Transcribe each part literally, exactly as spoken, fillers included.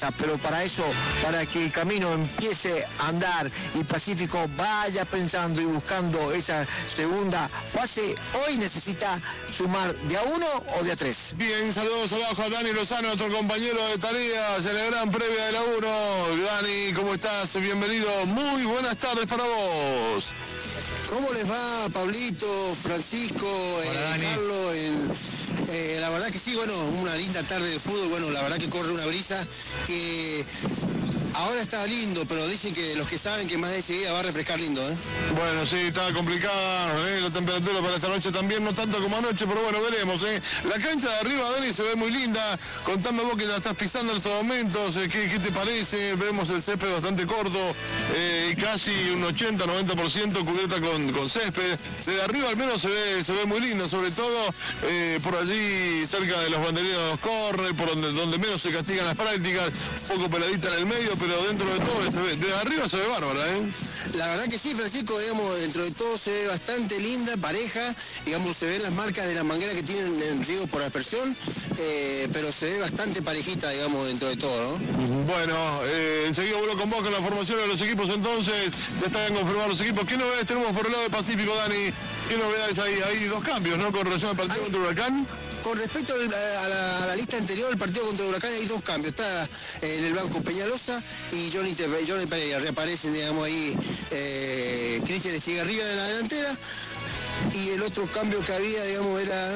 pero para eso, para que el camino empiece a andar y Pacífico vaya pensando y buscando esa segunda fase, hoy necesita sumar de a uno o de a tres. Bien, saludos abajo a Dani Lozano, nuestro compañero de tareas en el Gran Premio de la uno. Dani, ¿cómo estás? Bienvenido, muy buenas tardes para vos. ¿Cómo les va, Pablito, Francisco, eh, Carlos? El, eh, la verdad que sí, bueno, una linda tarde de fútbol, bueno, la verdad que corre una brisa que ahora está lindo, pero dicen que los que saben que más de ese día va a refrescar lindo, ¿eh? Bueno, sí, está complicada, ¿eh? La temperatura para esta noche también, no tanto como anoche, pero bueno, veremos, ¿eh? La cancha de arriba, Dani, se ve muy linda. Contame vos que la estás pisando en estos momentos, ¿eh? ¿Qué, qué te parece? Vemos el césped bastante corto, eh, casi un ochenta, noventa por ciento cubierta con, con césped. Desde arriba al menos se ve, se ve muy linda, sobre todo eh, por allí cerca de los banderines de los corre, por donde, donde menos se castigan las prácticas, un poco peladita en el medio, pero dentro de todo se ve, desde arriba se ve bárbara, ¿eh? La verdad que sí, Francisco, digamos, dentro de todo se ve bastante linda, pareja, digamos, se ven las marcas de la manguera que tienen en riego por aspersión, eh, pero se ve bastante parejita, digamos, dentro de todo, ¿no? Bueno, eh, enseguida vuelvo con vos con la formación de los equipos, entonces ya están confirmados los equipos. ¿Qué novedades tenemos por el lado de Pacífico, Dani? ¿Qué novedades hay? Hay dos cambios, ¿no? Con relación al partido contra Huracán. Con respecto a la, a la lista anterior, el partido contra Huracán, hay dos cambios. Está en el banco Peñalosa y Johnny, Johnny Pereira. Reaparecen, digamos, ahí eh, Cristian Estigarribia de la delantera. Y el otro cambio que había, digamos, era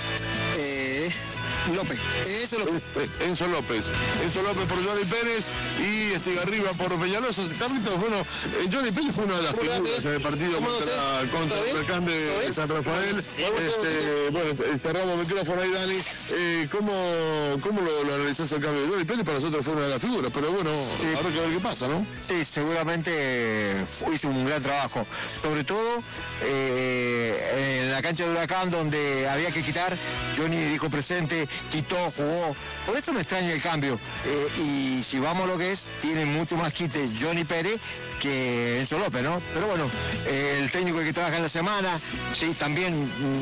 eh, López. Enzo López. Enzo López. Enzo López por Johnny Pérez y Estigarribia por Peñalosa. Carlitos, bueno, eh, Johnny Pérez fue una de las figuras en el partido contra, contra el Huracán de San Rafael. Este, bueno, cerramos micrófono ahí, Dani. Eh, ¿Cómo, cómo lo, lo analizás el cambio de Johnny Pérez? Para nosotros fue una de las figuras, pero bueno, sí, habrá que ver qué pasa, ¿no? Sí, seguramente hizo un gran trabajo. Sobre todo eh, en la cancha de Huracán, donde había que quitar, Johnny dijo presente, quitó, jugó. Por eso me extraña el cambio. Eh, y si vamos a lo que es, tiene mucho más quite Johnny Pérez que Enzo López, ¿no? Pero bueno, eh, el técnico que trabaja en la semana, sí, también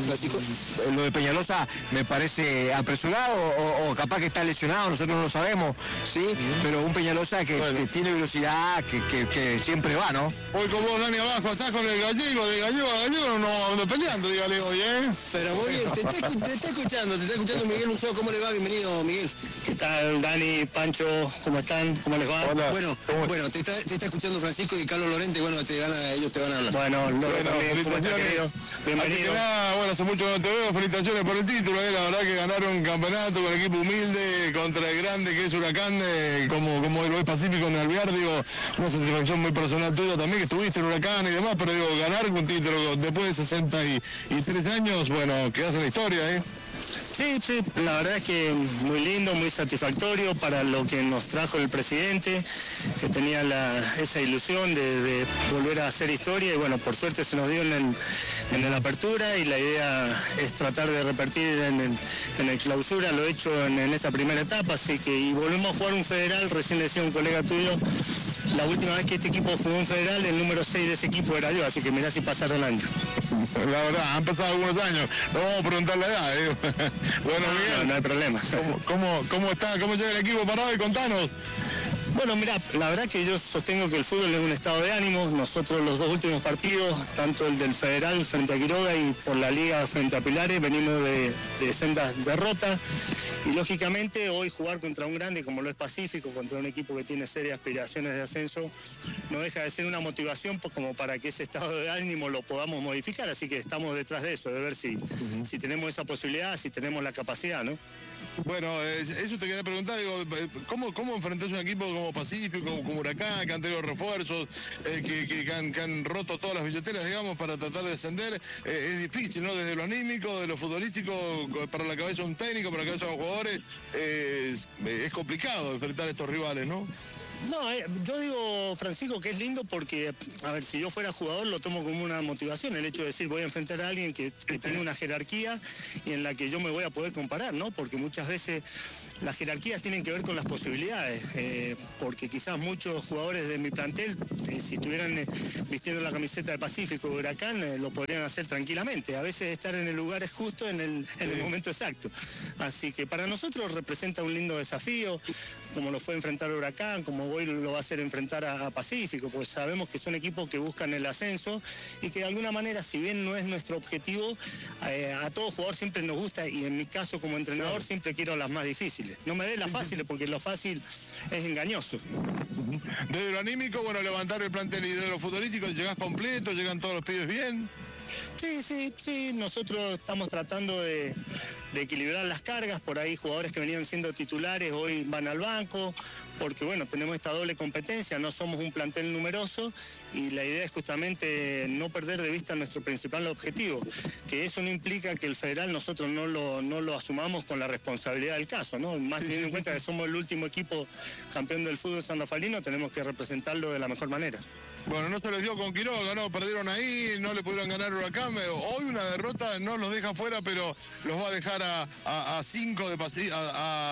mm, lo de Peñalosa me parece apresurado o, o capaz que está lesionado, nosotros no lo sabemos, sí, uh-huh. Pero un Peñalosa que, bueno, que tiene velocidad, que, que, que siempre va, ¿no? Hoy con vos, Dani, abajo, estás con el gallego, de gallego a gallego no ando peleando, dígale hoy, ¿eh? Pero muy bien, te está, te está escuchando, te está escuchando Miguel Museo. ¿Cómo le va? Bienvenido, Miguel. ¿Qué tal, Dani, Pancho? ¿Cómo están? ¿Cómo les va? Hola. Bueno, bueno, te está, te está escuchando Francisco y Carlos Lorente, bueno, te van a, ellos te van a hablar. Bueno, Lore bueno, también, ¿cómo estás, querido? Bienvenido. Nada, bueno, hace mucho que no te veo, felicitaciones por el título, eh, la verdad que ganaron un campeonato con el equipo humilde contra el grande que es Huracán, eh, como, como lo es Pacífico en Alvear, digo, una satisfacción muy personal tuya también, que estuviste en Huracán y demás, pero digo, ganar un título después de sesenta y tres años, bueno, quedas en la historia, ¿eh? Sí, sí, la verdad es que muy lindo, muy satisfactorio para lo que nos trajo el presidente, que tenía la, esa ilusión de, de volver a hacer historia y bueno, por suerte se nos dio en el, en la apertura y la idea es tratar de repetir en el, en el clausura lo hecho en, en esta primera etapa, así que y volvemos a jugar un federal, recién decía un colega tuyo, la última vez que este equipo jugó un federal, el número seis de ese equipo era yo, así que mirá si pasaron años. La verdad, han pasado algunos años, no vamos a preguntar la edad, ¿eh? Bueno, no, Miguel, no, no hay problema. ¿Cómo, cómo, cómo está? ¿Cómo llega el equipo para hoy? Contanos. Bueno, mira, la verdad que yo sostengo que el fútbol es un estado de ánimo. Nosotros los dos últimos partidos, tanto el del Federal frente a Quiroga y por la Liga frente a Pilares, venimos de, de sendas derrotas. Y lógicamente hoy jugar contra un grande como lo es Pacífico, contra un equipo que tiene serias aspiraciones de ascenso, no deja de ser una motivación pues, como para que ese estado de ánimo lo podamos modificar. Así que estamos detrás de eso, de ver si, uh-huh. si tenemos esa posibilidad, si tenemos la capacidad, ¿no? Bueno, eh, eso te quería preguntar, digo, ¿cómo, cómo enfrentás un equipo como Pacífico, como Huracán, que han tenido refuerzos, eh, que, que, que, han, que han roto todas las billeteras, digamos, para tratar de descender? Eh, es difícil, ¿no? Desde lo anímico, de lo futbolístico, para la cabeza de un técnico, para la cabeza de los jugadores, eh, es, es complicado enfrentar a estos rivales, ¿no? No, eh, yo digo, Francisco, que es lindo porque, a ver, si yo fuera jugador lo tomo como una motivación, el hecho de decir voy a enfrentar a alguien que, que tiene una jerarquía y en la que yo me voy a poder comparar, ¿no? Porque muchas veces las jerarquías tienen que ver con las posibilidades, eh, porque quizás muchos jugadores de mi plantel, eh, si estuvieran eh, vistiendo la camiseta de Pacífico o Huracán, eh, lo podrían hacer tranquilamente. A veces estar en el lugar es justo en el, en el momento exacto. Así que para nosotros representa un lindo desafío, como lo fue enfrentar a Huracán, como hoy lo va a hacer enfrentar a, a Pacífico, pues sabemos que son equipos que buscan el ascenso y que de alguna manera, si bien no es nuestro objetivo, eh, a todo jugador siempre nos gusta, y en mi caso como entrenador siempre quiero las más difíciles. No me dé las fáciles porque lo fácil es engañoso. Desde lo anímico, bueno, levantar el plantel, y de lo futbolístico, ¿llegás completo? ¿Llegan todos los pibes bien? Sí, sí, sí, nosotros estamos tratando de, de equilibrar las cargas. Por ahí jugadores que venían siendo titulares hoy van al banco, porque bueno, tenemos esta doble competencia, no somos un plantel numeroso y la idea es justamente no perder de vista nuestro principal objetivo, que eso no implica que el federal nosotros no lo, no lo asumamos con la responsabilidad del caso, ¿no? Más teniendo en cuenta que somos el último equipo campeón del fútbol sanrafaelino, tenemos que representarlo de la mejor manera. Bueno, no se les dio con Quiroga, ¿no? Perdieron ahí, no le pudieron ganar Huracán. Hoy una derrota no los deja fuera, pero los va a dejar a, a, a cinco de Pacífico, a,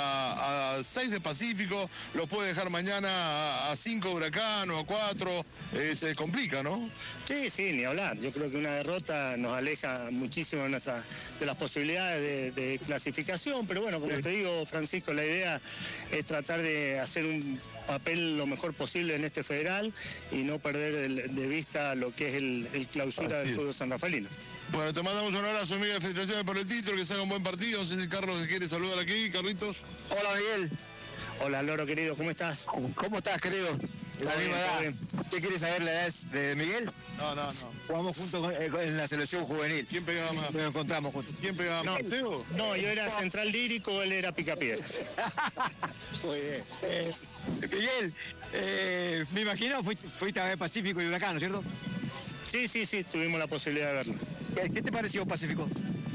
a, a seis de Pacífico, los puede dejar mañana a, a cinco de Huracán o a cuatro. Eh, se complica, ¿no? Sí, sí, ni hablar. Yo creo que una derrota nos aleja muchísimo de, nuestra, de las posibilidades de, de clasificación, pero bueno, como sí. te digo, Francisco, la idea es tratar de hacer un papel lo mejor posible en este federal y no perder de vista lo que es el, el clausura Así del fútbol sanrafaelino. Bueno, te mandamos un abrazo, Miguel, felicitaciones por el título, que se haga un buen partido. No sé si Carlos te quiere saludar aquí, Carlitos. Hola, Miguel. Hola, Loro, querido, ¿cómo estás? ¿Cómo estás, querido? La misma edad. ¿Qué quieres saber la edad de Miguel? No, no, no. Jugamos juntos con, eh, en la selección juvenil. ¿Quién pegaba más? Nos encontramos juntos. ¿Quién pegaba no, más? ¿Teo? No, yo era central lírico, él era picapiedra. Muy bien. Eh, Miguel, eh, me imagino fuiste, fuiste a ver Pacífico y Huracán, ¿no es cierto? Sí, sí, sí, tuvimos la posibilidad de verlo. ¿Qué, qué te pareció Pacífico?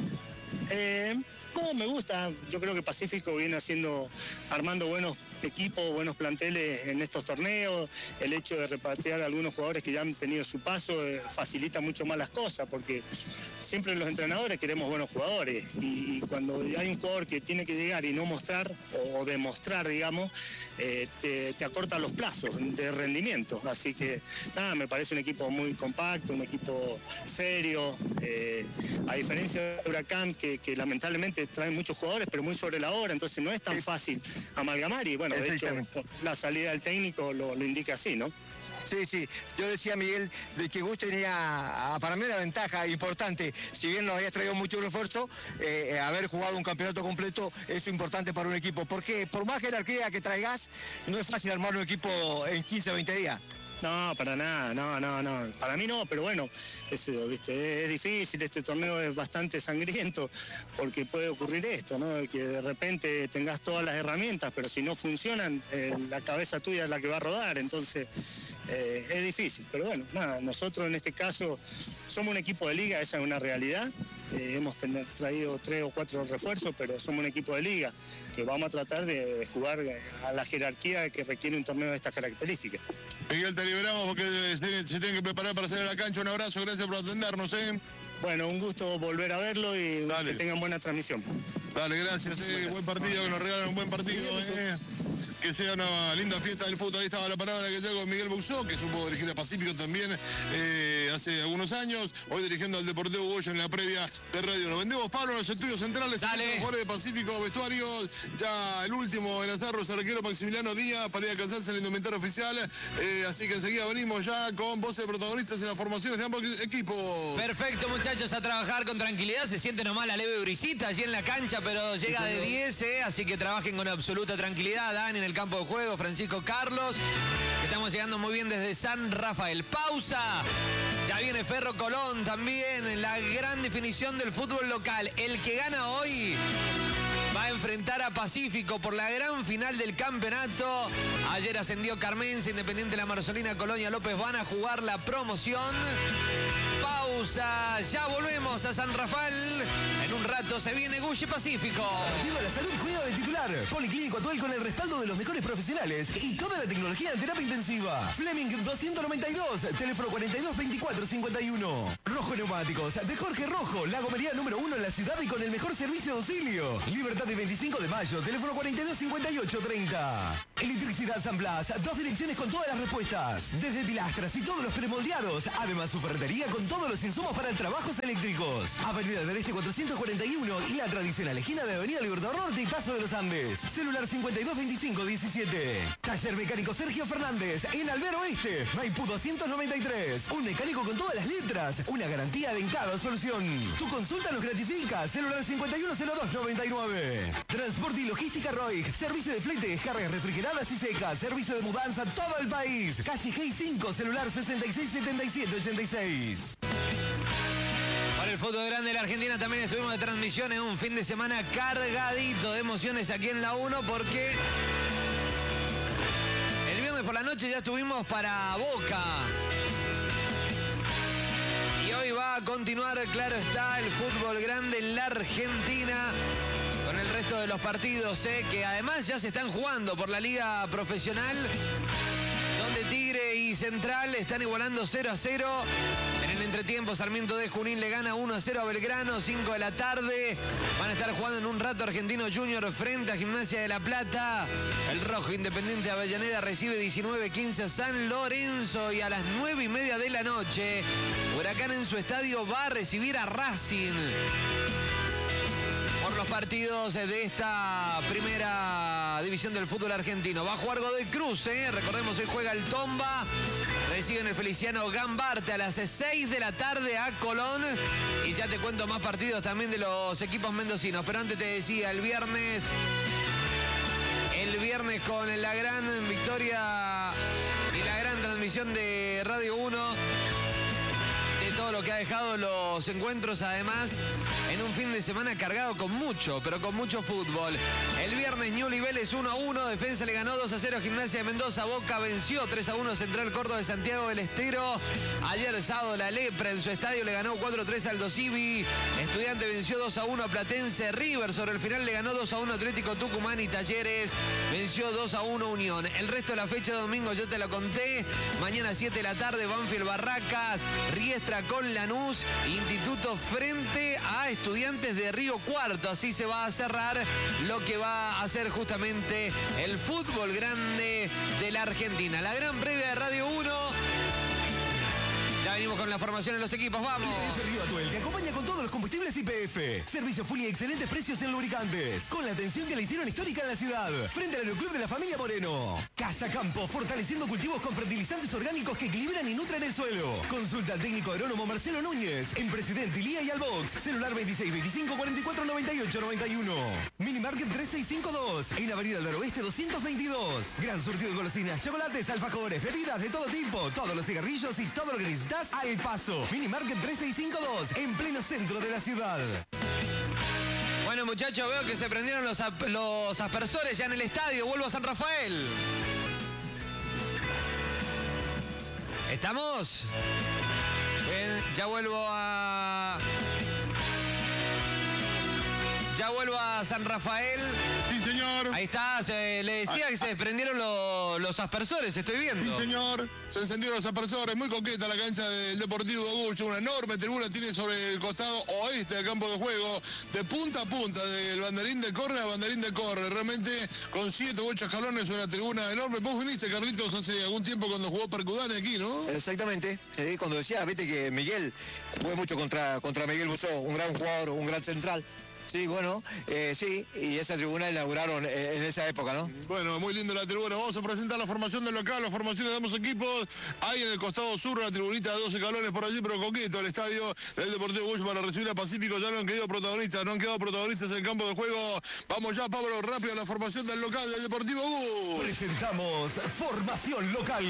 Eh, no, me gusta. Yo creo que Pacífico viene haciendo, armando buenos equipos, buenos planteles en estos torneos. El hecho de repatriar a algunos jugadores que ya han tenido su paso eh, facilita mucho más las cosas, porque siempre los entrenadores queremos buenos jugadores y, y cuando hay un jugador que tiene que llegar y no mostrar o demostrar, digamos, eh, te, te acorta los plazos de rendimiento. Así que nada, me parece un equipo muy compacto, un equipo serio, eh, a diferencia de Huracán, que, que lamentablemente traen muchos jugadores, pero muy sobre la hora, entonces no es tan fácil amalgamar y bueno, de hecho la salida del técnico lo, lo indica así, ¿no? Sí, sí. Yo decía, Miguel, de que Gus tenía, para mí, una ventaja importante. Si bien nos había traído mucho refuerzo, eh, haber jugado un campeonato completo es importante para un equipo. Porque por más jerarquía que traigas, no es fácil armar un equipo en quince o veinte días. No, para nada, no, no, no. Para mí no, pero bueno, eso, ¿viste? Es difícil, este torneo es bastante sangriento, porque puede ocurrir esto, ¿no? Que de repente tengas todas las herramientas, pero si no funcionan, eh, la cabeza tuya es la que va a rodar, entonces eh, es difícil. Pero bueno, nada, nosotros en este caso somos un equipo de liga, esa es una realidad. Eh, hemos tener, traído tres o cuatro refuerzos, pero somos un equipo de liga, que vamos a tratar de, de jugar a la jerarquía que requiere un torneo de estas características. Miguel, te liberamos porque se, se tienen que preparar para salir a la cancha. Un abrazo, gracias por atendernos, ¿eh? Bueno, un gusto volver a verlo y Dale. Que tengan buena transmisión. Dale, gracias, eh. Buen partido, que nos regalan un buen partido, eh. Que sea una linda fiesta del fútbol. Ahí estaba la palabra que llegó Miguel Buxó, que supo dirigir a Pacífico también eh, hace algunos años, hoy dirigiendo al Deportivo Uruguayo en la previa de Radio. Nos vendemos, Pablo, en los estudios centrales. Dale. Los jugadores de Pacífico, vestuarios, ya el último en hacerlo, el arquero Maximiliano Díaz, para ir a alcanzarse el indumentario oficial. Eh, así que enseguida venimos ya con voces de protagonistas en las formaciones de ambos equipos. Perfecto, muchachos, a trabajar con tranquilidad. Se siente nomás la leve brisita allí en la cancha, pero llega de diez, ¿eh? Así que trabajen con absoluta tranquilidad. Dan en el campo de juego, Francisco Carlos. Estamos llegando muy bien desde San Rafael. Pausa. Ya viene Ferro Colón también. La gran definición del fútbol local. El que gana hoy va a enfrentar a Pacífico por la gran final del campeonato. Ayer ascendió Carmense, Independiente La Marzolina, Colonia López van a jugar la promoción. Pausa. Ya volvemos a San Rafael. En un rato se viene Gucci Pacífico. Partido la salud juega de titular. Policlínico Atuel con el respaldo de los mejores profesionales y toda la tecnología en terapia intensiva. Fleming doscientos noventa y dos, teléfono cuarenta y dos veinticuatro cincuenta y uno. Rojo Neumáticos, de Jorge Rojo, la gomería número uno en la ciudad y con el mejor servicio de auxilio. Libertad de veinticinco de mayo, teléfono cuarenta y dos cincuenta y ocho treinta. Electricidad San Blas, dos direcciones con todas las respuestas. Desde pilastras y todos los premoldeados. Además, su ferretería con todos los insumos para trabajos eléctricos. Avenida del Este cuatrocientos cuarenta y uno y la tradicional esquina de Avenida Libertador Norte y Paso de los Andes. Celular cincuenta y dos veinticinco diecisiete. Taller mecánico Sergio Fernández en Albero Oeste, Maipú doscientos noventa y tres. Un mecánico con todas las letras. Una garantía de en cada solución. Tu consulta nos gratifica. Celular cincuenta y uno cero dos noventa y nueve. Transporte y logística Roig. Servicio de flete, cargas refrigeradas y secas. Servicio de mudanza todo el país. Calle G cinco, celular sesenta y seis setenta y siete ochenta y seis. Para el fútbol grande de la Argentina también estuvimos de transmisión en un fin de semana cargadito de emociones aquí en la uno porque el viernes por la noche ya estuvimos para Boca. Y hoy va a continuar, claro está, el fútbol grande en la Argentina con el resto de los partidos, eh, que además ya se están jugando por la liga profesional, donde Tigre y Central están igualando cero a cero. En el entretiempo, Sarmiento de Junín le gana uno a cero a Belgrano, cinco de la tarde. Van a estar jugando en un rato Argentino Junior frente a Gimnasia de La Plata. El Rojo Independiente de Avellaneda recibe diecinueve quince a San Lorenzo. Y a las nueve y media de la noche, Huracán en su estadio va a recibir a Racing. Por los partidos de esta primera división del fútbol argentino. Va a jugar Godoy Cruz, ¿eh? Recordemos, hoy juega el Tomba. Reciben el Feliciano Gambarte a las seis de la tarde a Colón. Y ya te cuento más partidos también de los equipos mendocinos. Pero antes te decía, el viernes... El viernes con la gran victoria y la gran transmisión de Radio uno. Todo lo que ha dejado los encuentros, además, en un fin de semana cargado con mucho, pero con mucho fútbol. El viernes, Ñublense Vélez uno a uno, Defensa le ganó dos a cero a Gimnasia de Mendoza, Boca venció tres a uno Central Córdoba de Santiago del Estero. Ayer sábado, la Lepra en su estadio le ganó cuatro a tres al Dosivi. Estudiante venció dos a uno a Platense. River sobre el final le ganó dos a uno Atlético Tucumán y Talleres venció dos a uno Unión. El resto de la fecha de domingo yo te lo conté. Mañana siete de la tarde, Banfield Barracas, Riestra con Lanús, Instituto frente a Estudiantes de Río Cuarto. Así se va a cerrar lo que va a ser justamente el fútbol grande de la Argentina. La gran previa de Radio uno. Ya venimos con la formación en los equipos, vamos. Y P F Río Atuel te acompaña con todos los combustibles Y P F. Servicio full y excelentes precios en lubricantes. Con la atención que le hicieron histórica en la ciudad. Frente al Aeroclub de la Familia Moreno. Casa Campo, fortaleciendo cultivos con fertilizantes orgánicos que equilibran y nutren el suelo. Consulta al técnico agrónomo Marcelo Núñez. En Presidente Ilía y Albox. Celular veintiséis veinticinco cuarenta y cuatro noventa y ocho noventa y uno. Minimarket tres seis cinco dos. En Avenida del Oeste doscientos veintidós. Gran surtido de golosinas, chocolates, alfajores, bebidas de todo tipo. Todos los cigarrillos y todo lo que necesitas al paso. Minimarket tres seis cinco dos, en pleno centro de la ciudad. Bueno, muchachos, veo que se prendieron los, los aspersores ya en el estadio. Vuelvo a San Rafael. ¿Estamos? Bien, ya vuelvo a... Ya vuelvo a San Rafael. Sí, señor. Ahí está, se, le decía que se desprendieron lo, los aspersores, estoy viendo. Sí, señor. Se encendieron los aspersores. Muy coqueta la cancha del Deportivo Gucho. Una enorme tribuna tiene sobre el costado oeste del campo de juego. De punta a punta, del banderín de corre a banderín de corre. Realmente con siete u ocho escalones, una tribuna enorme. Vos viniste, Carlitos, hace algún tiempo cuando jugó Percudane aquí, ¿no? Exactamente. Sí, cuando decía, viste que Miguel, jugué mucho contra, contra Miguel Busó, un gran jugador, un gran central. Sí, bueno, eh, sí, y esa tribuna inauguraron eh, en esa época, ¿no? Bueno, muy linda la tribuna. Vamos a presentar la formación del local, las formaciones de ambos equipos. Hay en el costado sur una tribunita de doce escalones por allí, pero coqueto el estadio del Deportivo Gucho para recibir a Pacífico. Ya no han quedado protagonistas, no han quedado protagonistas en el campo de juego. Vamos ya, Pablo, rápido a la formación del local del Deportivo Gucho. Presentamos formación local.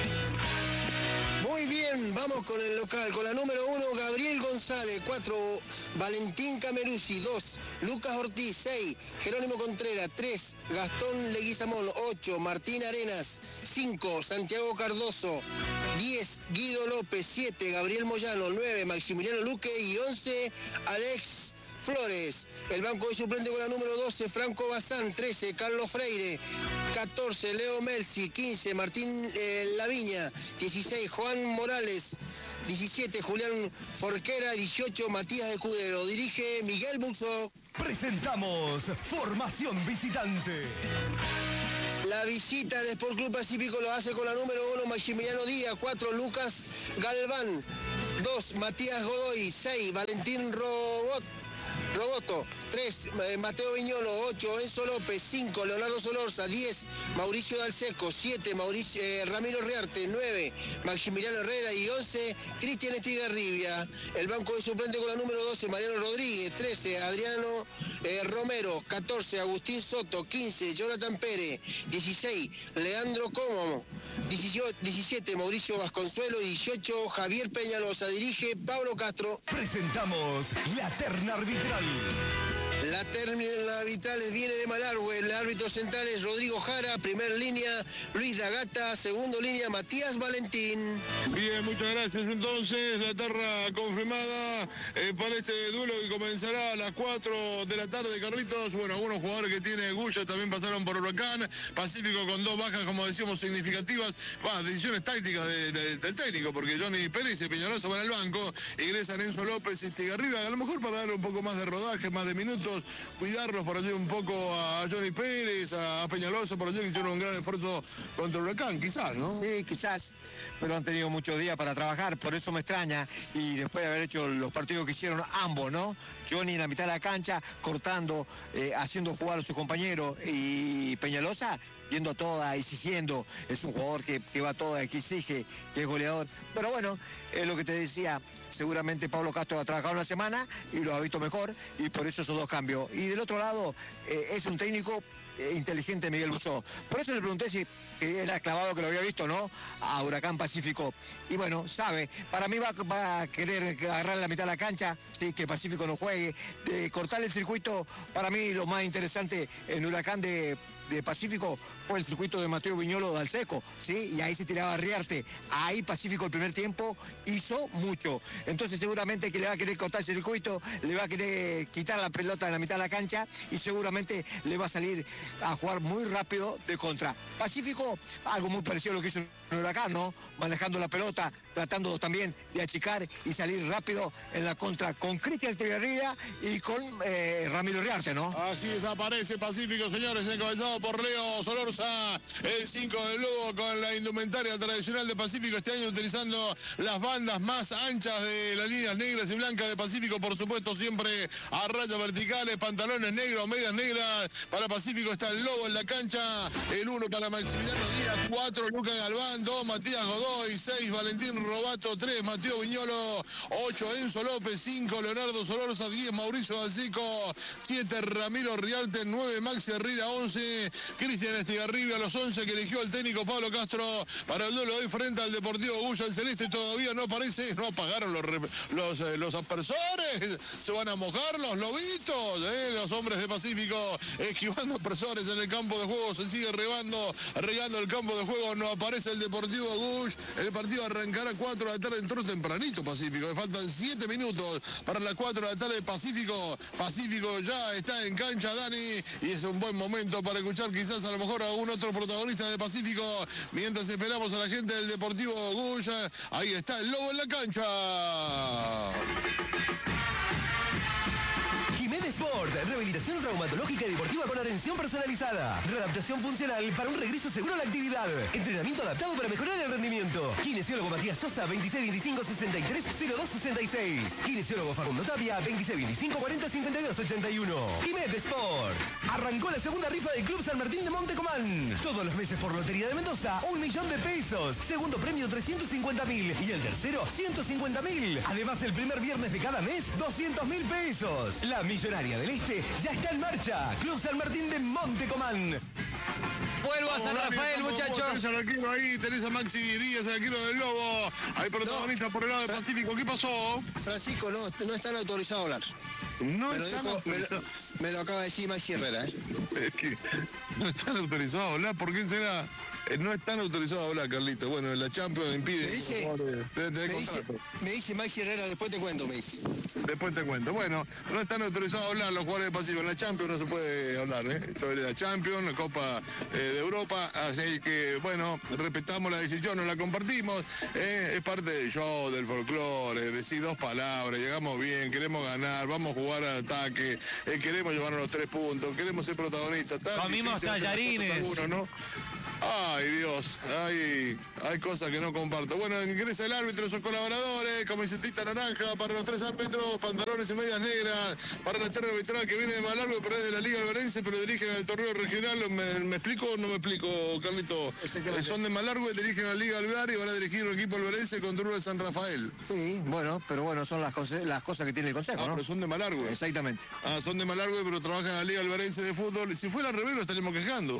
Muy bien, vamos con el local, con la número uno, Gabriel González, cuatro, Valentín Cameruzzi, dos, Lucas Ortiz, seis, Jerónimo Contreras, tres, Gastón Leguizamón, ocho, Martín Arenas, cinco, Santiago Cardoso, diez, Guido López, siete, Gabriel Moyano, nueve, Maximiliano Luque y once, Alex Flores. El banco de suplente con la número doce, Franco Bazán. trece, Carlos Freire. catorce, Leo Melzi. quince, Martín eh, Laviña. dieciséis, Juan Morales. diecisiete, Julián Forquera. dieciocho, Matías de Cudero. Dirige Miguel Buxo. Presentamos Formación Visitante. La visita del Sport Club Pacífico lo hace con la número uno, Maximiliano Díaz. cuatro, Lucas Galván. dos, Matías Godoy. seis, Valentín Robot. Roboto. tres, Mateo Viñolo. ocho, Enzo López. cinco, Leonardo Solorza. diez, Mauricio Dalseco. siete, Mauricio, eh, Ramiro Riarte. nueve, Maximiliano Herrera. Y once, Cristian Estigarribia. El banco de suplente con la número doce, Mariano Rodríguez. trece, Adriano eh, Romero. catorce, Agustín Soto. quince, Jonathan Pérez. dieciséis, Leandro Cómomo. diecisiete, Mauricio Vasconsuelo. Y dieciocho, Javier Peñalosa. Dirige Pablo Castro. Presentamos la terna arbitral. La terna arbitral viene de Malargüe. El árbitro central es Rodrigo Jara. Primer línea, Luis Dagata. Segundo línea, Matías Valentín. Bien, muchas gracias. Entonces, la terna confirmada eh, para este duelo que comenzará a las cuatro de la tarde, Carlitos. Bueno, algunos jugadores que tiene Guya también pasaron por Huracán. Pacífico con dos bajas, como decíamos, significativas. Va, decisiones tácticas de, de, del técnico, porque Johnny Pérez y Peñalosa van al banco. Ingresan Enzo López y Estigarribia, a lo mejor para darle un poco más de rodaje, más de minutos, cuidarlos por allí un poco a Johnny Pérez, a Peñalosa, por allí que hicieron un gran esfuerzo contra el Huracán, quizás, ¿no? Sí, quizás, pero han tenido muchos días para trabajar, por eso me extraña, y después de haber hecho los partidos que hicieron ambos, ¿no? Johnny en la mitad de la cancha, cortando, eh, haciendo jugar a su compañero, y Peñalosa yendo a toda, exigiendo, es un jugador que, que va a toda, que exige, que es goleador, pero bueno, es lo que te decía, seguramente Pablo Castro ha trabajado una semana y lo ha visto mejor, y por eso esos dos cambios. Y del otro lado, eh, es un técnico eh, inteligente, Miguel Buxó. Por eso le pregunté si eh, era clavado que lo había visto, ¿no? A Huracán Pacífico. Y bueno, sabe, para mí va, va a querer agarrar la mitad de la cancha, sí, que Pacífico no juegue, de cortar el circuito. Para mí lo más interesante en Huracán de... de Pacífico fue el circuito de Mateo Viñolo Dalseco, ¿sí? Y ahí se tiraba Riarte. Ahí Pacífico el primer tiempo hizo mucho. Entonces seguramente que le va a querer cortar el circuito, le va a querer quitar la pelota en la mitad de la cancha y seguramente le va a salir a jugar muy rápido de contra. Pacífico, algo muy parecido a lo que hizo en Huracán, ¿no? Manejando la pelota, tratando también de achicar y salir rápido en la contra con Cristian Estigarribia y con eh, Ramiro Riarte, ¿no? Así desaparece Pacífico, señores, encabezado por Leo Solorza, el cinco del Lugo, con la indumentaria tradicional de Pacífico, este año utilizando las bandas más anchas de las líneas negras y blancas de Pacífico, por supuesto siempre a rayas verticales, pantalones negros, medias negras. Para Pacífico está el Lobo en la cancha, el uno para Maximiliano Díaz, cuatro Lucas Galván, dos Matías Godoy, seis Valentín Robato, tres Mateo Viñolo, ocho Enzo López, cinco Leonardo Solorza, diez Mauricio Dalseco, siete Ramiro Riarte, nueve Maxi Herrera, once Cristian Estigarribia, los once que eligió el técnico Pablo Castro para el duelo de hoy frente al Deportivo Guya. El celeste todavía no aparece, no apagaron los, los, eh, los aspersores, se van a mojar los lobitos, eh, los hombres de Pacífico esquivando aspersores en el campo de juego, se sigue regando, regando el campo de juego, no aparece el Deportivo Gush. El partido arrancará a cuatro de la tarde, entró tempranito Pacífico, faltan siete minutos para las cuatro de la tarde. Pacífico, Pacífico ya está en cancha, Dani, y es un buen momento para escuchar quizás a lo mejor a algún otro protagonista de Pacífico, mientras esperamos a la gente del Deportivo Gush. Ahí está el Lobo en la cancha. Sport, rehabilitación traumatológica y deportiva con atención personalizada, readaptación funcional para un regreso seguro a la actividad, entrenamiento adaptado para mejorar el rendimiento. Kinesiólogo Matías Sosa, veintiséis veinticinco sesenta y tres cero dos sesenta y seis. Kinesiólogo Facundo Tapia, veintiséis veinticinco cuarenta cincuenta y dos ochenta y uno. Quimet Sport. Arrancó la segunda rifa del Club San Martín de Montecomán. Todos los meses por Lotería de Mendoza, un millón de pesos. Segundo premio trescientos cincuenta mil y el tercero ciento cincuenta mil. Además, el primer viernes de cada mes, doscientos mil pesos. La millonaria del Este ya está en marcha. Club San Martín de Montecomán. Vuelvo a San Rafael, muchachos. Tenés al arquero ahí, tenés a Maxi Díaz, el arquero del Lobo. Hay protagonistas no. por el lado del Pacífico. ¿Qué pasó? Francisco, no, no están autorizados a hablar. No me, lo están dijo, autorizados. Me, lo, me lo acaba de decir Maxi Herrera, ¿eh? Es que no están autorizados a hablar. ¿Por qué será? Eh, no están autorizados a hablar, Carlito. Bueno, la Champions impide. Me dice, Deben tener me dice, contrato. me dice Maxi Herrera, después te cuento, me dice. Después te cuento. Bueno, no están autorizados a hablar los jugadores de Pacífico. En la Champions no se puede hablar, ¿eh? Esto es la Champions, la Copa eh, de Europa. Así que, bueno, respetamos la decisión, no la compartimos. Eh, es parte del show, del folclore. Decir dos palabras, llegamos bien, queremos ganar, vamos a jugar al ataque, eh, queremos llevarnos los tres puntos, queremos ser protagonistas. Tan Comimos difícil hacer las tallarines. cosas alguno, ¿no? Ay, Dios, hay, hay cosas que no comparto. Bueno, ingresa el árbitro, sus colaboradores, camisetita naranja para los tres árbitros, pantalones y medias negras, para la terna arbitral que viene de más largo, pero es de la Liga Alberense, pero dirigen al torneo regional. ¿Me, me explico o no me explico, Carlito? Eh, son de más largo y dirigen a la Liga Alvear y van a dirigir un equipo alberense contra uno de San Rafael. Sí, bueno, pero bueno, son las, cose- las cosas que tiene el Consejo, Ah, ¿no? pero son de Malargüe. Exactamente. Ah, son de Malargüe, pero trabajan en la Liga Alberense de Fútbol. Si fuera al revés, lo estaríamos quejando.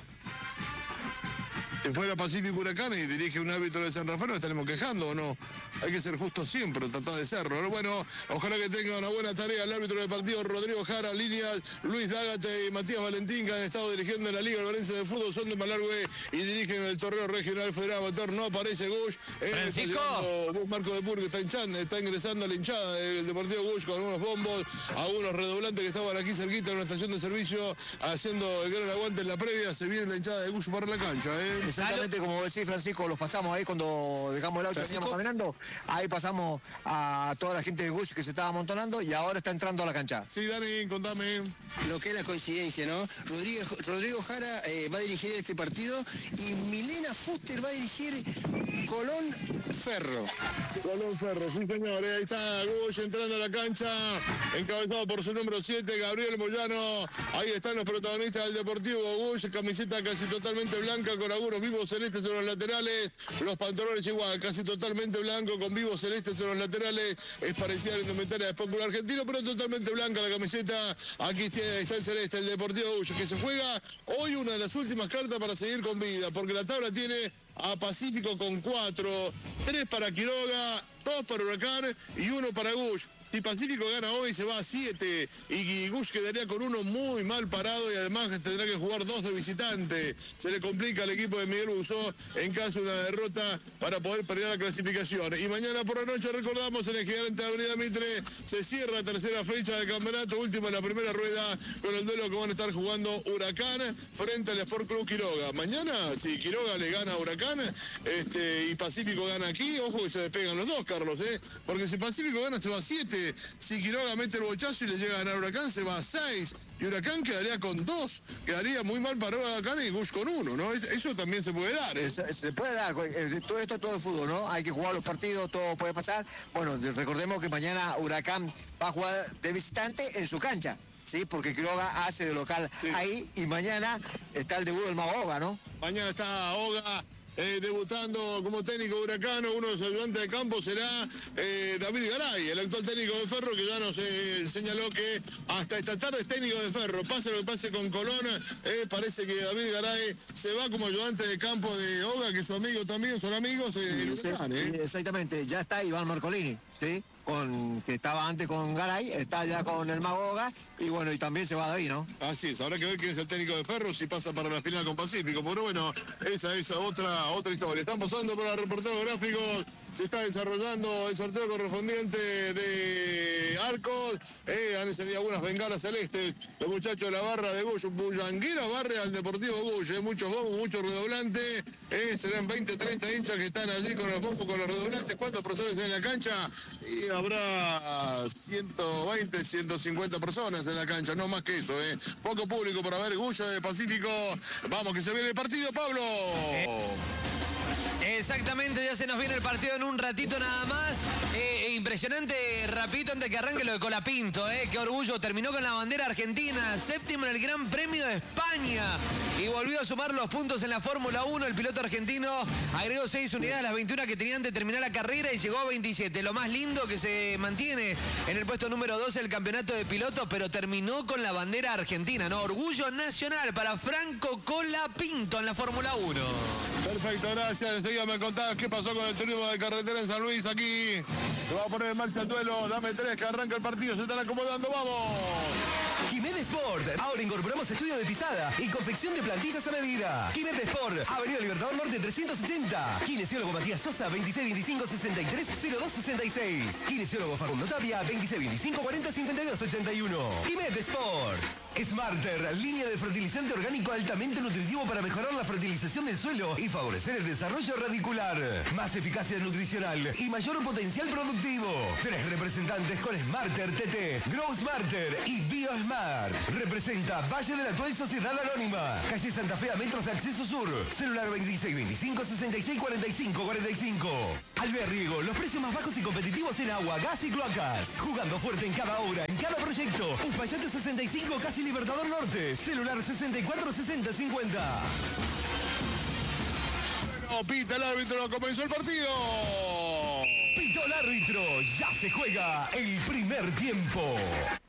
Si fuera Pacífico Huracán y dirige un árbitro de San Rafael, ¿nos estaremos quejando o no? Hay que ser justos siempre, tratar de serlo. Bueno, ojalá que tenga una buena tarea el árbitro del partido, Rodrigo Jara, líneas, Luis Dágate y Matías Valentín, que han estado dirigiendo en la Liga Alberense de Fútbol, son de Malargüe y dirigen el torneo regional federal amateur. No aparece Gush. Eh, Francisco. Gus Marco de Pur, que está hinchando, está ingresando a la hinchada del Deportivo Gush con unos bombos, algunos redoblantes que estaban aquí cerquita en una estación de servicio, haciendo el gran aguante en la previa. Se viene la hinchada de Gush para la cancha, ¿eh? Exactamente como decís, Francisco, los pasamos ahí cuando dejamos el auto y veníamos caminando. Ahí pasamos a toda la gente de Gush que se estaba amontonando y ahora está entrando a la cancha. Sí, Dani, contame. Lo que es la coincidencia, ¿no? Rodrigo, Rodrigo Jara eh, va a dirigir este partido y Milena Fuster va a dirigir Colón Ferro. Colón Ferro, sí señor, ahí está Gush entrando a la cancha, encabezado por su número siete, Gabriel Moyano. Ahí están los protagonistas del Deportivo Gush, camiseta casi totalmente blanca con algunos vivos celestes en los laterales, los pantalones igual, casi totalmente blanco con vivos celestes en los laterales. Es parecida a la indumentaria de Popular Argentino, pero totalmente blanca la camiseta. Aquí está el celeste, el Deportivo Gush, que se juega hoy una de las últimas cartas para seguir con vida, porque la tabla tiene a Pacífico con cuatro, tres para Quiroga, dos para Huracán y uno para Gush. Si Pacífico gana hoy se va a siete y Gush quedaría con uno muy mal parado y además tendrá que jugar dos de visitante. Se le complica al equipo de Miguel Busó en caso de una derrota para poder perder la clasificación. Y mañana por la noche, recordamos, en el Gigante de Avenida Mitre se cierra la tercera fecha del campeonato, última en la primera rueda con el duelo que van a estar jugando Huracán frente al Sport Club Quiroga. Mañana, si Quiroga le gana a Huracán este, y Pacífico gana aquí, ojo que se despegan los dos, Carlos, ¿eh? Porque si Pacífico gana se va a siete. Si Quiroga mete el bochazo y le llega a ganar Huracán, se va a seis. Y Huracán quedaría con dos. Quedaría muy mal para Huracán y Gush con uno, ¿no? Eso también se puede dar, ¿eh? Se, se puede dar, eh, todo esto todo es fútbol, ¿no? Hay que jugar los partidos, todo puede pasar. Bueno, recordemos que mañana Huracán va a jugar de visitante en su cancha. Sí, porque Quiroga hace de local sí. ahí y mañana está el debut del Mago Oga, ¿no? Mañana está Oga. Eh, debutando como técnico de Huracán, uno de los ayudantes de campo será eh, David Garay, el actual técnico de Ferro, que ya nos eh, señaló que hasta esta tarde es técnico de Ferro. Pase lo que pase con Colón, eh, parece que David Garay se va como ayudante de campo de Oga, que su amigo también, son amigos eh, sí, Huracán, sí, eh. Exactamente, ya está Iván Marcolini, ¿sí? Con, que estaba antes con Garay, está ya con el Mago Oga, y bueno, y también se va de ahí, ¿no? Así es, habrá que ver quién es el técnico de Ferro, si pasa para la final con Pacífico, pero bueno, esa es otra, otra historia. Estamos pasando por el reportero gráfico, se está desarrollando el sorteo correspondiente de Arcos, eh, han encendido algunas bengalas celestes, los muchachos de la barra de Gush, Bullanguera barre al Deportivo Gush, eh, muchos bombos, muchos redoblantes, eh, serán veinte, treinta hinchas que están allí con los bombos, con los redoblantes. ¿Cuántos profesores hay en la cancha? Y habrá ciento veinte, ciento cincuenta personas en la cancha, no más que eso, eh. Poco público para ver Gush de Pacífico. Vamos, que se viene el partido, Pablo. Eh. Exactamente, ya se nos viene el partido en un ratito nada más. Eh, impresionante, rapidito antes que arranque lo de Colapinto, eh. Qué orgullo, terminó con la bandera argentina, séptimo en el Gran Premio de España y volvió a sumar los puntos en la Fórmula uno. El piloto argentino agregó seis unidades a las veintiuna que tenían de terminar la carrera y llegó a veintisiete. Lo más lindo que se mantiene en el puesto número doce del campeonato de pilotos, pero terminó con la bandera argentina, ¿no? Orgullo nacional para Franco Colapinto en la Fórmula uno. Perfecto, gracias. Enseguida me contás qué pasó con el turismo de carretera en San Luis. Aquí se va a poner en marcha el duelo. Dame tres que arranca el partido. Se están acomodando. ¡Vamos! Quimet Sport. Ahora incorporamos estudio de pisada y confección de plantillas a medida. Quimet Sport. Avenida Libertador Norte trescientos ochenta. Kinesiólogo Matías Sosa, veintiséis veinticinco sesenta y tres cero dos sesenta y seis. Kinesiólogo Facundo Tapia, veintiséis veinticinco cuarenta cincuenta y dos ochenta y uno. Quimet Sport. Smarter, línea de fertilizante orgánico altamente nutritivo para mejorar la fertilización del suelo y favorecer el desarrollo radicular. Más eficacia nutricional y mayor potencial productivo. Tres representantes con Smarter T T, Grow Smarter y BioSmart. Representa Valle de la Actual Sociedad Anónima. Calle Santa Fe a metros de acceso sur. Celular veintiséis veinticinco sesenta y seis cuarenta y cinco cuarenta y cinco. Alberriego, los precios más bajos y competitivos en agua, gas y cloacas. Jugando fuerte en cada obra, en cada proyecto. Uspallate sesenta y cinco, casi Libertador Norte. Celular sesenta y cuatro sesenta cincuenta. Bueno, pita el árbitro, comenzó el partido. Pitó el árbitro, ya se juega el primer tiempo.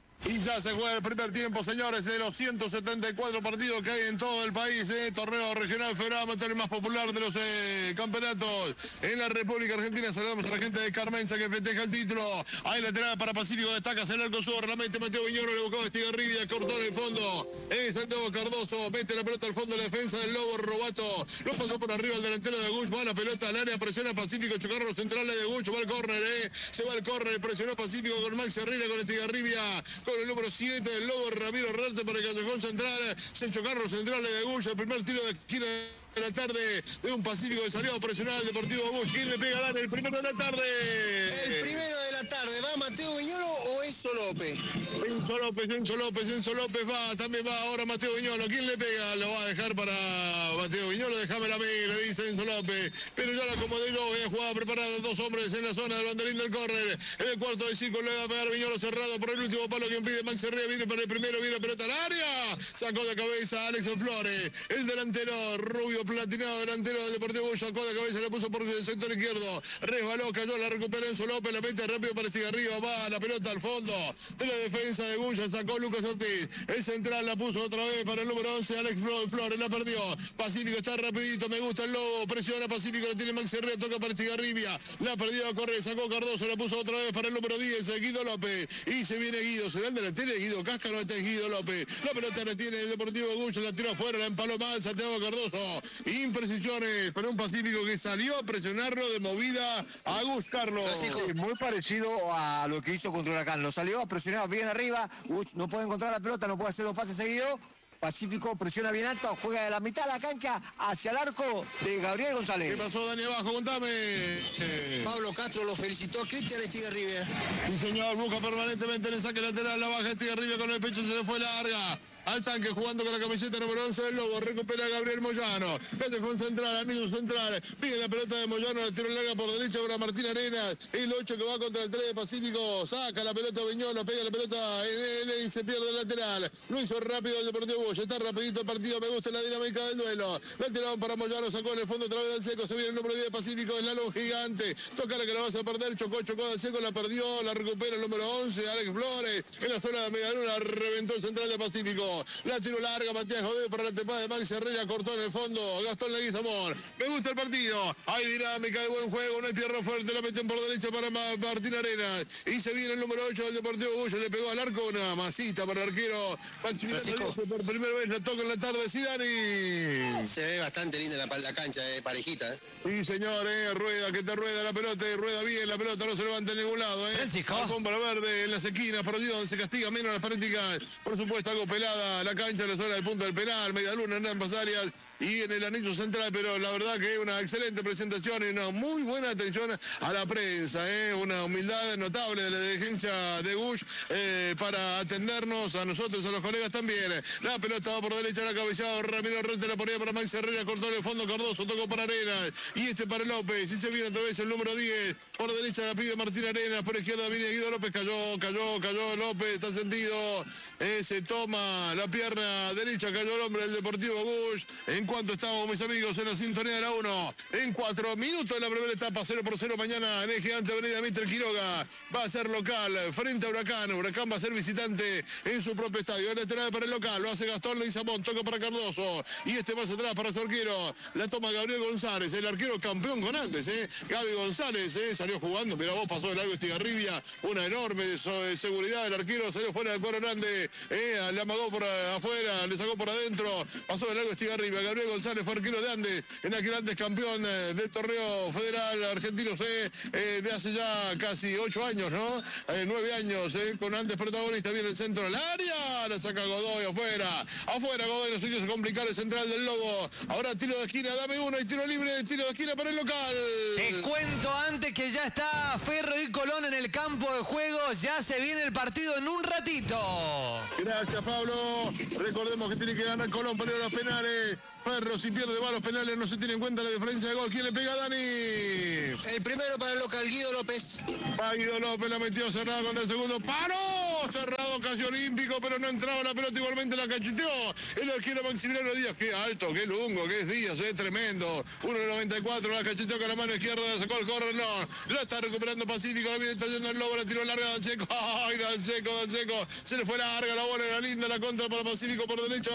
Y ya se juega el primer tiempo, señores, de los ciento setenta y cuatro partidos que hay en todo el país, ¿eh? Torneo regional federal, el más popular de los eh, campeonatos en la República Argentina. Saludamos a la gente de Carmenza que festeja el título. Hay lateral para Pacífico, destaca el arco sur, la mete Mateo Viñolo, le buscaba Estigarribia, cortó en el fondo. Es Santiago Cardoso, mete la pelota al fondo de la defensa del Lobo Robato. Lo pasó por arriba el delantero de Guch, va la pelota al área, presiona Pacífico, chocaron los centrales de Guch, va al córner, ¿eh? Se va al córner, presionó Pacífico con Max Herrera, con Estigarribia, con el número siete del Lobo Ramiro Rarce para el callejón central. Se chocaron los centrales de Guch, el primer tiro de esquina de la tarde de un Pacífico que salió a presionar al Deportivo Guch. ¿Quién le pega a el primero de la tarde? El primero de la tarde, ¿va Mateo Viñolo o Enzo López? Enzo López, Enzo López, Enzo López va, también va ahora Mateo Viñolo. ¿Quién le pega? Lo va a dejar para Mateo Viñolo, déjamela a mí, le dice Enzo López. Pero ya la acomodé yo, había jugada preparada, dos hombres en la zona del banderín del córner. En el cuarto de cinco le va a pegar Viñolo cerrado por el último palo que impide Max Herrera, viene para el primero, viene la pelota al área. Sacó de cabeza Alex Flores, el delantero rubio platinado, delantero del Deportivo Guch, sacó de cabeza, le puso por el sector izquierdo. Resbaló, cayó, la recuperó Enzo López, la mete rápido para arriba, va la pelota al fondo de la defensa de Guch, sacó Lucas Ortiz, el central la puso otra vez para el número once, Alex Flores, la perdió. Pacífico está rapidito, me gusta el Lobo, presiona Pacífico, la tiene Max Herrera, toca para Estigarribia, la perdió, corre, sacó Cardoso, la puso otra vez para el número diez, Guido López, y se viene Guido, será el delantero de Guido Cáscaro, este es Guido López, la pelota la tiene el Deportivo Guch, la tiró afuera, la empaló mal Santiago Cardoso, imprecisiones para un Pacífico que salió a presionarlo de movida a Guch, Carlos. Sí, muy parecido a lo que hizo contra Huracán, lo salió, presionaba bien arriba, Guch no puede encontrar la pelota, no puede hacer los pases seguidos. Pacífico presiona bien alto, juega de la mitad de la cancha hacia el arco de Gabriel González. ¿Qué pasó, Dani Abajo? Contame. Pablo Castro lo felicitó a Cristian Estigarribia. Un señor busca permanentemente en el saque lateral, la baja Estigarribia con el pecho, se le fue larga. Al tanque jugando con la camiseta número once del Lobo, recupera a Gabriel Moyano, callejón central, anillo central, pide la pelota de Moyano, la tiro larga por derecha para Martín Arenas, el ocho que va contra el tres de Pacífico, saca la pelota Viñolo, pega la pelota en él y se pierde el lateral, lo hizo rápido el Deportivo Guch, está rapidito el partido, me gusta la dinámica del duelo, la tiraron para Moyano, sacó en el fondo otra vez del seco, se viene el número diez de Pacífico, es Lalo gigante, toca la que la vas a perder, chocó, chocó del seco, la perdió, la recupera el número once, Alex Flores, en la zona de media luna, reventó el central de Pacífico, la tiró larga, Matías Jodé para la tempada de Max Herrera, cortó en el fondo, Gastón Leguizamón, me gusta el partido, hay dinámica de buen juego, no hay tierra fuerte, la meten por derecha para Martín Arenas, y se viene el número ocho del Deportivo Guch, le pegó al arco, una masita para el arquero, Maximiliano por primera vez la toca en la tarde, Zidane. Se ve bastante linda la, la cancha, eh, parejita. Eh. Sí, señor, eh, rueda, que te rueda la pelota, rueda bien, la pelota no se levanta en ningún lado, eh. Francisco. Alfombra verde en las esquinas, perdido donde se castiga menos las prácticas, por supuesto algo pelada la cancha en la zona del punto del penal, media luna en ambas áreas y en el anillo central, pero la verdad que es una excelente presentación y una muy buena atención a la prensa, eh, una humildad notable de la dirigencia de Guch eh, para atendernos a nosotros, a los colegas también. La pelota va por derecha, la cabeceada, Ramiro Rente la ponía para Max Herrera, cortó en el fondo Cardoso, tocó para Arenas y este para López, y se viene otra vez el número diez, por derecha la pide Martín Arenas, por izquierda viene Guido López, cayó, cayó, cayó López, está sentido, eh, se toma pierna, la pierna derecha, cayó el hombre del Deportivo Gush. En cuanto estamos, mis amigos, en la sintonía de la uno, en cuatro minutos de la primera etapa, cero por cero mañana en el Gigante Avenida Mister Quiroga. Va a ser local frente a Huracán. Huracán va a ser visitante en su propio estadio. El lateral para el local, lo hace Gastón Leguizamón, toca para Cardoso. Y este más atrás para su arquero. La toma Gabriel González, el arquero campeón con antes, ¿eh? Gaby González, ¿eh? Salió jugando, mira vos, pasó de largo Estigarribia, una enorme so, seguridad del arquero, salió fuera del cuadro grande, ¿eh? Le amagó por afuera, le sacó por adentro, pasó de largo Estigarribia. Gabriel González fue arquero de Andes, en aquel antes campeón eh, del torneo federal argentino C, eh, de hace ya casi ocho años, ¿no? Eh, nueve años, ¿eh? Con Andes protagonista, viene el centro del área, la saca Godoy afuera, afuera Godoy, no se quiso complicar el central del Lobo. Ahora tiro de esquina, dame uno y tiro libre, tiro de esquina para el local. Te cuento antes que ya está Ferro y Colón en el campo de juego, ya se viene el partido en un ratito. Gracias, Pablo. Recordemos que tiene que ganar Colón para ir a los penales. Ferro, si pierde va a los penales, no se tiene en cuenta la diferencia de gol. ¿Quién le pega a Dani? El primero para el local, Guido López. Va Guido López, la metió cerrado contra el segundo. ¡Paró! Cerrado, casi olímpico, pero no entraba la pelota, igualmente la cacheteó. El arquero Maximiliano Díaz, qué alto, qué lungo, qué es Díaz, es tremendo. uno noventa y cuatro, la cacheteó con la mano izquierda, la sacó al córner, no. La está recuperando Pacífico, la viene estallando el Lobo, la tiró larga al Seco. ¡Ay, del Seco, del Seco! Se le fue larga la bola, era linda la contra para Pacífico por derecha.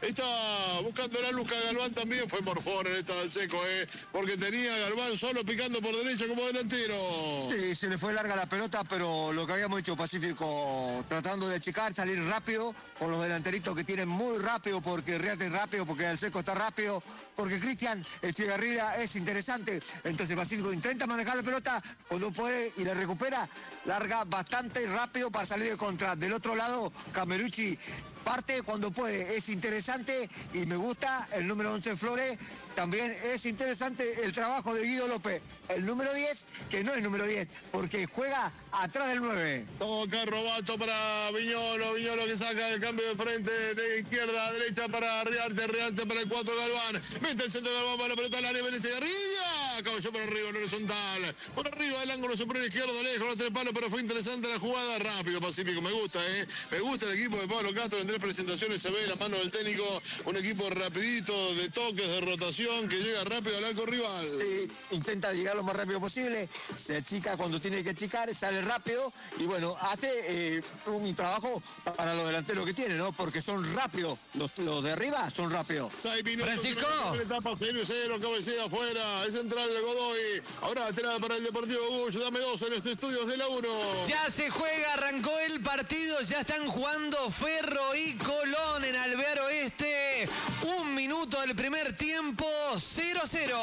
Está buscando la Luca Galván también, fue morfón en esta del Seco, eh, porque tenía a Galván solo picando por derecha como delantero. Sí, se le fue larga la pelota, pero lo que habíamos hecho Pacífico, tratando de achicar, salir rápido, con los delanteritos que tienen muy rápido, porque Riarte es rápido, porque el Seco está rápido, porque Cristian Estigarribia es interesante. Entonces Pacífico intenta manejar la pelota, cuando puede y la recupera, larga bastante rápido para salir de contra. Del otro lado, Camerucci parte cuando puede, es interesante y me gusta el número once Flores, también es interesante el trabajo de Guido López, el número diez, que no es número diez, porque juega atrás del nueve. Toca Robato para Viñolo, Viñolo que saca el cambio de frente de izquierda a derecha para Riarte, Riarte para el cuatro Galván, mete el centro de Galván para la pelota al área, Vélez arriba, caballó por arriba, en horizontal, por arriba del ángulo superior izquierdo, lejos, los tres palos, pero fue interesante la jugada, rápido Pacífico, me gusta, eh, me gusta el equipo de Pablo Castro, en tres presentaciones se ve la mano del técnico, un equipo rapidito, de toques, de rotación, que llega rápido al arco rival. Sí, intenta llegar lo más rápido posible, se achica cuando tiene que achicar, sale rápido y bueno, hace eh, un trabajo para los delanteros que tiene, ¿no? Porque son rápidos, los, los de arriba son rápidos. Francisco. Etapa cero cero, cabecea afuera, es central de Godoy, ahora lateral para el Deportivo Gush, dame dos en los estudios de la uno. Ya se juega, arrancó el partido, ya están jugando Ferro y Colón en Alvear Oeste. Un minuto del primer tiempo, cero cero.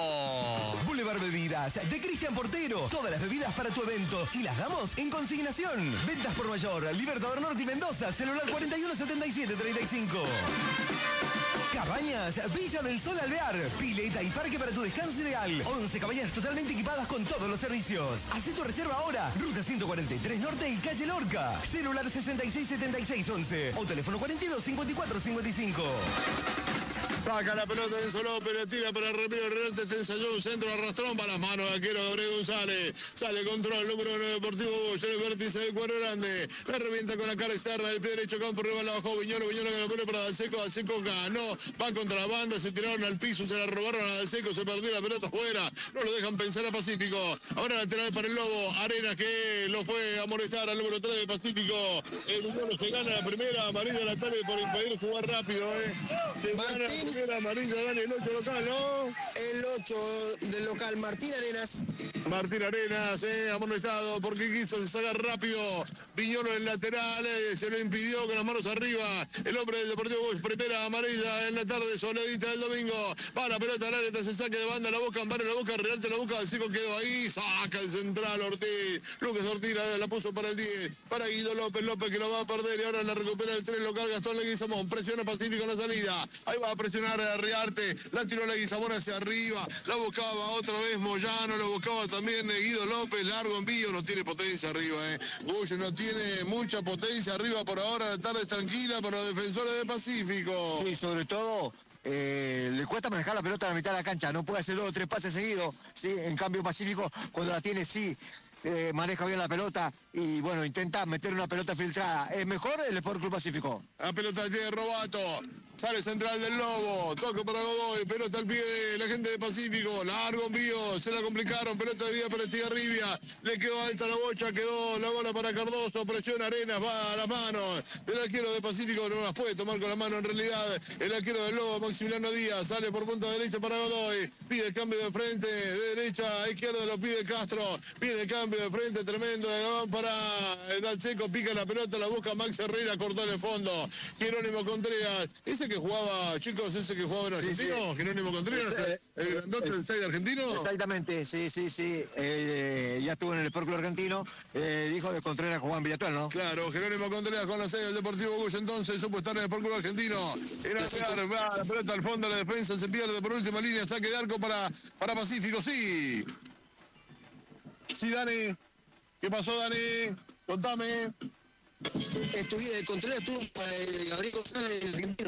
Boulevard Bebidas de Cristian Portero. Todas las bebidas para tu evento y las damos en consignación. Ventas por mayor. Libertador Norte y Mendoza. Celular cuarenta y uno setenta y siete treinta y cinco. Cabañas Villa del Sol Alvear. Pileta y parque para tu descanso ideal. once cabañas totalmente equipadas con todos los servicios. Haz tu reserva ahora. Ruta ciento cuarenta y tres Norte y calle Lorca. Celular sesenta y seis setenta y seis once o teléfono cuarenta y dos cincuenta y cuatro cincuenta y cinco. Saca la pelota de Enzo López, la tira para Ramiro Riarte, te ensayó un centro arrastrón para las manos de arquero Gabriel González. Sale control, número nueve Deportivo Gush, en el vértice del cuadro grande. La revienta con la cara externa, el pie derecho, campo rival, la bajó Viñolo, Viñolo que la pone para Dalseco, Dalseco ganó, va contra la banda, se tiraron al piso, se la robaron a Dalseco, se perdió la pelota afuera, no lo dejan pensar a Pacífico. Ahora lateral para el Lobo, Arenas que lo fue a molestar al número tres de Pacífico. El Viñolo se gana la primera amarilla de la tarde por impedir jugar rápido, eh. Se gana la primera amarilla, gana el ocho local, ¿no? El ocho del local, Martín Arenas. Martín Arenas, eh, amonestado porque quiso sacar rápido. Viñolo en lateral, eh, se lo impidió con las manos arriba. El hombre del Deportivo Gush, primera amarilla en la tarde, soledita del domingo. Va la pelota al área, se saque de banda, la busca, Amparo, la busca, Riarte la busca, el Seco quedó ahí, saca el central Ortiz. Lucas Ortiz la, la puso para el diez, para Guido López, López que lo va a perder y ahora la recupera el tres local, Gastón Leguizamón. Presiona Pacífico en la salida. Ahí va a presionar a Riarte, la tiró Leguizamón hacia arriba, la buscaba otra vez Moyano, lo buscaba también Guido López, largo envío, no tiene potencia arriba, eh. Gush no tiene mucha potencia arriba por ahora, la tarde es tranquila para los defensores de Pacífico. Y sobre todo, eh, le cuesta manejar la pelota a la mitad de la cancha, no puede hacer dos o tres pases seguidos, ¿sí? En cambio Pacífico, cuando la tiene, sí, eh, maneja bien la pelota y bueno, intenta meter una pelota filtrada. Es mejor el Sport Club Pacífico. La pelota tiene Robato. Sale central del Lobo, toca para Godoy, pelota al pie de la gente de Pacífico, largo envío, se la complicaron, pelota de vida para Estigarribia, le quedó alta la bocha, quedó la bola para Cardoso, presiona Arenas, va a las manos, el arquero de Pacífico no las puede tomar con la mano en realidad, el arquero del Lobo, Maximiliano Díaz, sale por punta derecha para Godoy, pide el cambio de frente, de derecha a izquierda lo pide Castro, pide el cambio de frente tremendo de Gabán para el Dalseco, pica la pelota, la busca Max Herrera, cortó en el fondo, Jerónimo Contreras, ese que jugaba, chicos, ese que jugaba en Argentino, sí, sí. Jerónimo Contreras, es, el grandote del seis argentino. Exactamente, sí, sí, sí. Eh, ya estuvo en el Sport Club Argentino, eh, hijo de Contreras, jugaba en Villatual, ¿no? Claro, Jerónimo Contreras con la seis del Deportivo Gush, entonces supo estar en el Sport Club Argentino. Era claro, va, la pelota al fondo, la defensa se pierde por última línea, saque de arco para, para Pacífico, sí. Sí, Dani. ¿Qué pasó, Dani? Contame. Estuve, Contreras estuvo para el Gabriel González, el argentino.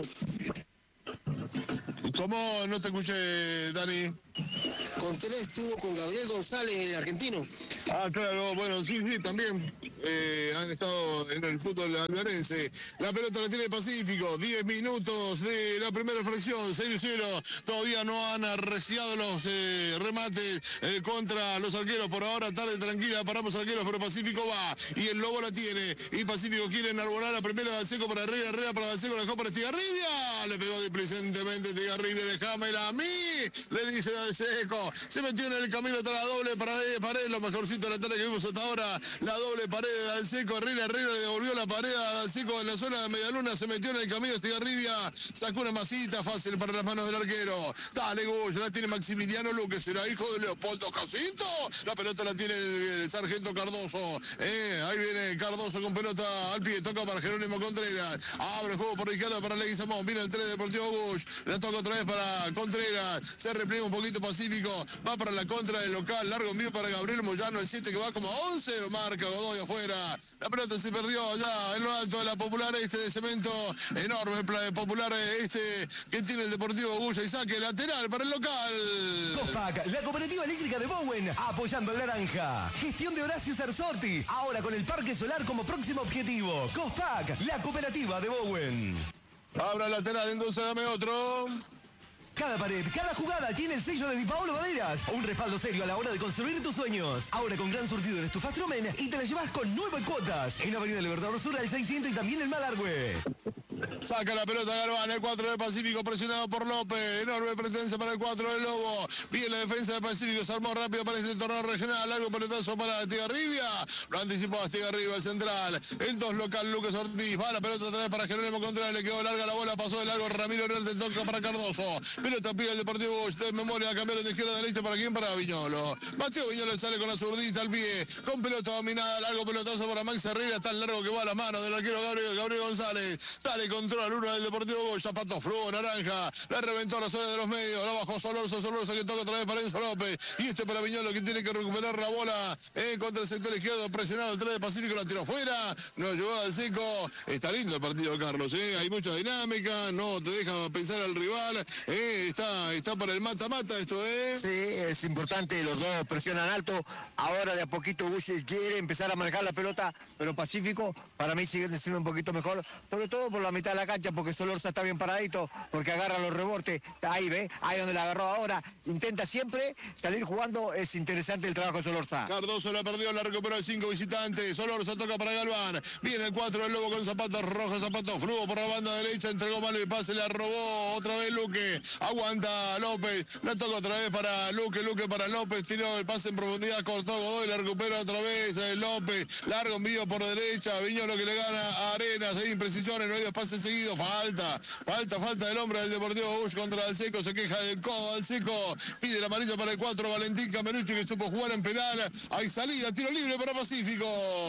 ¿Cómo? No te escuché, Dani. Contreras estuvo con Gabriel González, el argentino. Ah, claro, bueno, sí, sí, también eh, han estado en el fútbol alvarense. La pelota la tiene Pacífico, diez minutos de la primera fracción, cero cero. Todavía no han arreciado los eh, remates eh, contra los arqueros. Por ahora, tarde tranquila, paramos arqueros, pero Pacífico va. Y el Lobo la tiene. Y Pacífico quiere enarbolar la primera de Dalseco para Herrera, Herrera para Dalseco, la dejó para Estigarribia. Le pegó displicentemente Estigarribia, dejámela a mí, le dice Dalseco. Se metió en el camino tras la doble para pared, lo mejorcito de la tarde que vimos hasta ahora, la doble pared de Dalseco, Herrera, Herrera le devolvió la pared a Dalseco en la zona de Medialuna, se metió en el camino Estigarribia, sacó una masita fácil para las manos del arquero. Dale, Goya, la tiene Maximiliano Luque, será hijo de Leopoldo Jacinto. La pelota la tiene el, el sargento Cardoso. Eh, ahí viene Cardoso con pelota al pie, toca para Jerónimo Contreras. Abre el juego por la izquierda para Leguizamón, viene el tres de Deportivo Bush, la toca otra vez para Contreras, se repliega un poquito Pacífico, va para la contra del local, largo envío para Gabriel Moyano, el siete que va como once, lo marca Godoy afuera. La pelota se perdió allá en lo alto de la Popular Este de cemento, enorme Popular Este que tiene el Deportivo Guya y saque lateral para el local. Cospac, la cooperativa eléctrica de Bowen, apoyando el naranja. Gestión de Horacio Sarzotti, ahora con el Parque Solar como próximo objetivo. Cospac, la cooperativa de Bowen. Abra lateral, entonces dame otro. Cada pared, cada jugada tiene el sello de Di Paolo Maderas. Un respaldo serio a la hora de construir tus sueños. Ahora con gran surtido en estufas Tromen y te la llevas con nueve cuotas. En Avenida Libertador Sur al seiscientos y también en Malargüe. Saca la pelota Galván, el cuatro de Pacífico presionado por López. Enorme presencia para el cuatro del Lobo. Bien la defensa de Pacífico, se armó rápido para este torneo regional. Largo pelotazo para Estigarribia. Lo anticipó a Estigarribia, el central. El dos local, Lucas Ortiz. Va la pelota otra vez para Jerónimo Contreras. Le quedó larga la bola, pasó de largo Ramiro Hernández, toca para Cardoso. Pelota pide el Deportivo Bush, de memoria, cambiaron de izquierda a derecha. ¿Para quién? Para Viñolo. Mateo Viñolo sale con la zurdita al pie, con pelota dominada, largo pelotazo para Max Herrera, tan largo que va a la mano del arquero Gabriel, Gabriel González. Sale control uno del Deportivo Bush, zapato fluo, naranja, la reventó a la zona de los medios, la bajó Solorza, Solorza que toca otra vez para Enzo López. Y este para Viñolo que tiene que recuperar la bola eh, contra el sector izquierdo, presionado el tres de Pacífico, la tiró fuera, no llegó al seco. Está lindo el partido, Carlos, eh. Hay mucha dinámica, no te deja pensar al rival, eh. está Está para el mata-mata esto, ¿eh? Sí, es importante, los dos presionan alto. Ahora de a poquito Bush quiere empezar a manejar la pelota, pero Pacífico para mí sigue siendo un poquito mejor, sobre todo por la mitad de la cancha, porque Solorza está bien paradito, porque agarra los rebotes. Ahí, ¿ve? Ahí donde la agarró ahora. Intenta siempre salir jugando, es interesante el trabajo de Solorza. Cardoso la perdió, la recuperó el cinco visitante. Solorza toca para Galván. Viene el cuatro del Lobo con zapatos rojos, zapatos fluo por la banda derecha, entregó mal el pase, la robó otra vez Luque. Aguanta López, la toca otra vez para Luque, Luque para López, tiró el pase en profundidad, cortó Godoy, la recupera otra vez eh, López, largo envío por derecha, Viñolo que le gana a Arenas, hay imprecisiones, no hay dos pases seguidos, falta, falta, falta del hombre del Deportivo Bush contra Dalseco, se queja del codo Dalseco, pide el amarillo para el cuatro, Valentín Camerucci que supo jugar en penal, hay salida, tiro libre para Pacífico.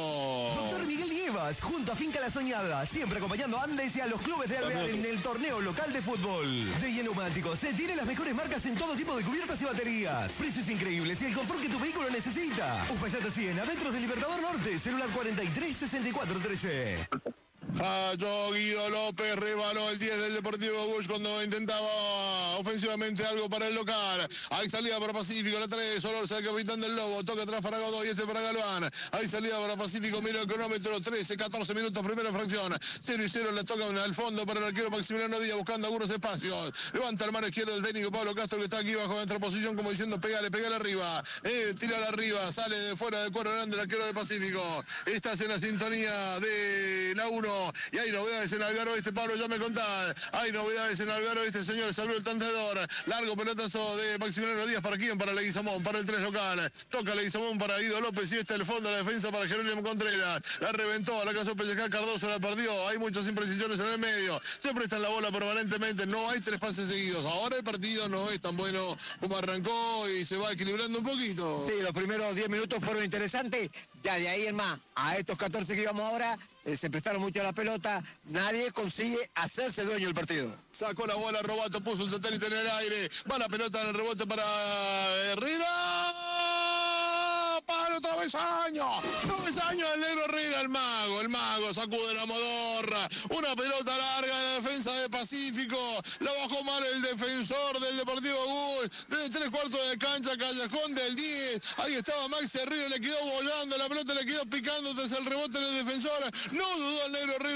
Doctor Miguel Nievas, junto a Finca La Soñada, siempre acompañando a Andes y a los clubes de Alvear en el torneo local de fútbol. De Neumáticos, se tiene las mejores marcas en todo tipo de cubiertas y baterías. Precios increíbles y el confort que tu vehículo necesita. Uspallata cien, a metros del Libertador Norte, celular cuarenta y tres sesenta y cuatro trece. Cayó Guido López, rebaló el diez del Deportivo Bush cuando intentaba ofensivamente algo para el local. Hay salida para Pacífico, la tres, Solorza, el capitán del Lobo, toca atrás para Godoy y este para Galván. Hay salida para Pacífico, mira el cronómetro, trece, catorce minutos, primera fracción. cero y cero, la tocan al fondo para el arquero Maximiliano Díaz, buscando algunos espacios. Levanta el mano izquierda del técnico Pablo Castro, que está aquí bajo nuestra posición, como diciendo, pegale, pegale arriba. Eh, tírale arriba, sale de fuera del cuadro grande el arquero de Pacífico. Estás en la sintonía de la uno. Y hay novedades en Algar Oeste, Pablo, ya me contás. Hay novedades en Algar Oeste, señores. Abrió el tentador. Largo pelotazo de Maximiliano Díaz. ¿Para quién? Para Leguizamón, para el tres local. Toca Leguizamón para Guido López. Y está el fondo de la defensa para Jerónimo Contreras. La reventó, la casó Pellejar, Cardoso la perdió. Hay muchas imprecisiones en el medio. Se prestan la bola permanentemente. No hay tres pases seguidos. Ahora el partido no es tan bueno como arrancó y se va equilibrando un poquito. Sí, los primeros diez minutos fueron interesantes. Ya de ahí en más, a estos catorce que íbamos ahora, eh, se prestaron mucho a la pelota. Nadie consigue hacerse dueño del partido. Sacó la bola, Robato puso un satélite en el aire. Va la pelota en el rebote para Herrera. Palo, travesaño. Travesaño del negro Herrera, el mago. El mago sacude la modorra. Una pelota larga en la defensa de Pacífico. La bajó mal el defensor del Deportivo Bull. Desde tres cuartos de cancha, callejón del diez. Ahí estaba Max Herrera, le quedó volando. La pelota le quedó picando desde el rebote del defensor. No dudó el negro Herrera.